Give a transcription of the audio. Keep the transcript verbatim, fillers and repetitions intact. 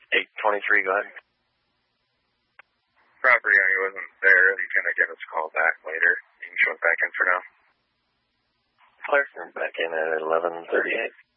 eight twenty-three, go ahead. Property owner wasn't there. He's going to give us a call back later. You can show it back in for now. Clear. Back in at eleven thirty-eight.